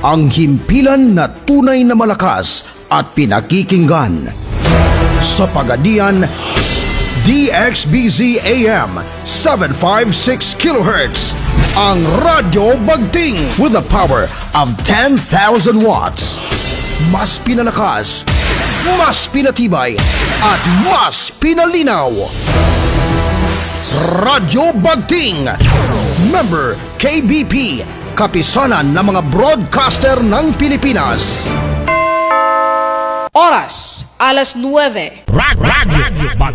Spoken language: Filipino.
ang himpilan na tunay na malakas at pinakikinggan. Sa Pagadian, DXBZ AM 756 kHz, ang Radyo Bagting with the power of 10,000 watts. Mas pinalakas, mas pinatibay, at mas pinalinaw. Radyo Bagting, member KBP, kapisanan ng mga broadcaster ng Pilipinas. Oras, alas 9. Radyo